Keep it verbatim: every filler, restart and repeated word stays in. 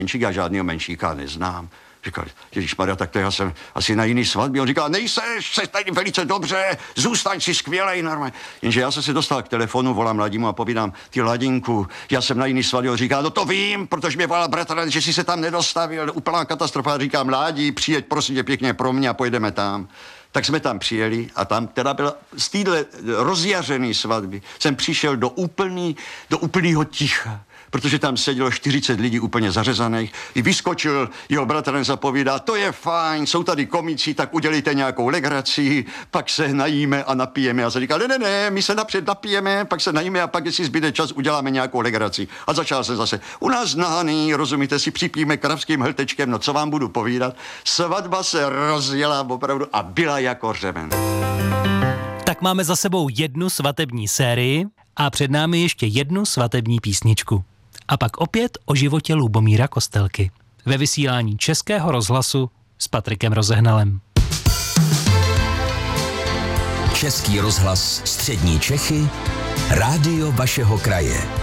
menšík, já žádného menšíka neznám. Říkal, ježišmarja, tak to já jsem asi na jiný svatbě. On říkal, nejseš, se tady velice dobře, zůstaň si skvělej, normálně. Jenže já jsem se dostal k telefonu, volám Ladímu a povídám, ty Ladinku, já jsem na jiný svatbě. On říká, no to vím, protože mě volal bratr, že si se tam nedostavil, úplná katastrofa. Říkám, Ládí, přijeď prosím tě pěkně pro mě a pojedeme tam. Tak jsme tam přijeli a tam teda byla z téhle rozjařený svatby jsem přišel do úplný, do úplného ticha. Protože tam sedělo čtyřicet lidí úplně zařezaných. I vyskočil jeho bratranec a povídá, to je fajn, jsou tady komici, tak udělejte nějakou legraci, pak se najíme a napijeme. A se říkal, ne, ne, ne, my se napřed napijeme, pak se najíme a pak, jestli zbyde čas, uděláme nějakou legraci. A začal se zase, u nás nahaný, rozumíte si, připijeme kravským hltečkem, no co vám budu povídat. Svatba se rozjela opravdu a byla jako řemen. Tak máme za sebou jednu svatební sérii a před námi ještě jednu svatební písničku. A pak opět o životě Lubomíra Kostelky. Ve vysílání Českého rozhlasu s Patrikem Rozehnalem. Český rozhlas Střední Čechy, rádio vašeho kraje.